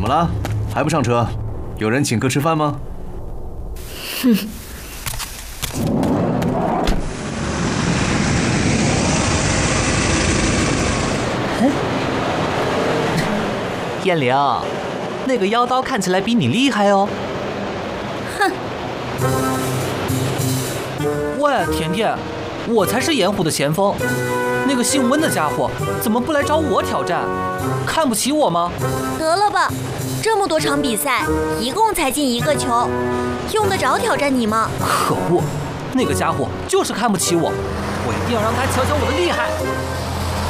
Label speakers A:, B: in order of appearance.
A: 么了？还不上车？有人请客吃饭吗？
B: 哼。
C: 燕玲，那个妖刀看起来比你厉害哦。
B: 哼！
C: 喂，甜甜，我才是盐湖的前锋，那个姓温的家伙怎么不来找我挑战？看不起我吗？
B: 得了吧，这么多场比赛，一共才进1个球，用得着挑战你吗？
C: 可恶，那个家伙就是看不起我，我一定要让他瞧瞧我的厉害。